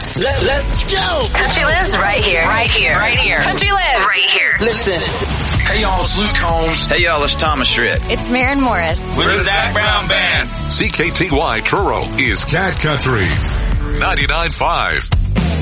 Let's go. Country lives right here. Right here. Right here. Country lives right here. Listen. Hey y'all, it's Luke Combs. Hey y'all, it's Thomas Schritt. It's Maren Morris. We're the Zach Brown Band. CKTY Truro is Cat Country 99.5.